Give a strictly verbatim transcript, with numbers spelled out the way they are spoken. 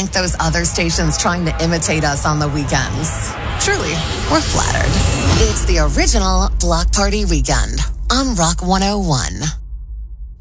thank those other stations trying to imitate us on the weekends. Truly, we're flattered. It's the original Block Party Weekend on Rock one oh one.